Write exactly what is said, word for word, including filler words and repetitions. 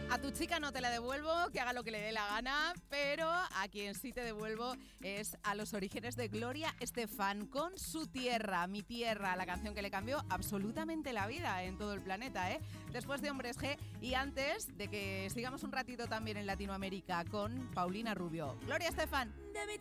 A tu chica no te la devuelvo, que haga lo que le dé la gana, pero a quien sí te devuelvo es a los orígenes de Gloria Estefan con Su Tierra, Mi Tierra, la canción que le cambió absolutamente la vida en todo el planeta, ¿eh? Después de Hombres G y antes de que sigamos un ratito también en Latinoamérica con Paulina Rubio. Gloria Estefan.